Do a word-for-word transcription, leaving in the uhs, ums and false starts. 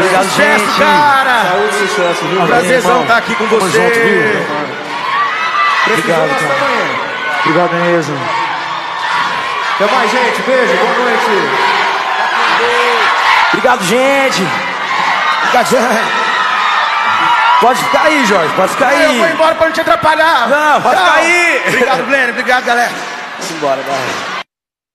Obrigado, sucesso, gente. cara. Saúde e sucesso, viu? Prazerzão estar aqui com Tamo você. junto, viu? Precisou, Obrigado, nós cara. estamos aí. Obrigado mesmo. Até mais, gente. Beijo. Boa noite. Obrigado, gente. Obrigado, gente. Pode ficar aí, Jorge. Pode ficar aí. Eu vou embora pra não te atrapalhar. Não, pode Tchau. ficar aí. Obrigado, Glenn. Obrigado, galera. Simbora, vai.